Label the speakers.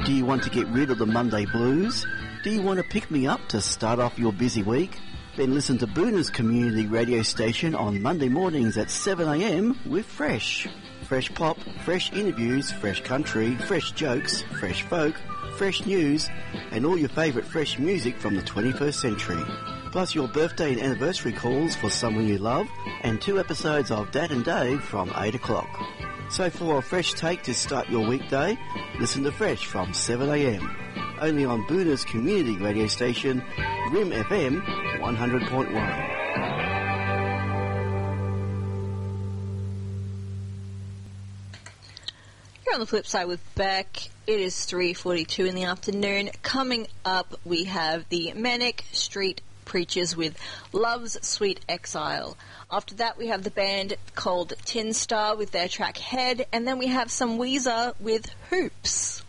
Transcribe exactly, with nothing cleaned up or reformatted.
Speaker 1: Do you want to get rid of the Monday blues? Do you want to pick me up to start off your busy week? Then listen to Boona's community radio station on Monday mornings at seven a m with Fresh. Fresh pop, fresh interviews, fresh country, fresh jokes, fresh folk, fresh news, and all your favourite fresh music from the twenty-first century. Plus your birthday and anniversary calls for someone you love, and two episodes of Dad and Dave from eight o'clock. So for a fresh take to start your weekday, listen to Fresh from seven a m. Only on Boona's community radio station, R I M F M one hundred point one.
Speaker 2: Here on the flip side with Beck, it is three forty-two in the afternoon. Coming up, we have the Manic Street Preachers with Love's Sweet Exile. After that, we have the band called Tin Star with their track Head, and then we have some Weezer with Hoops.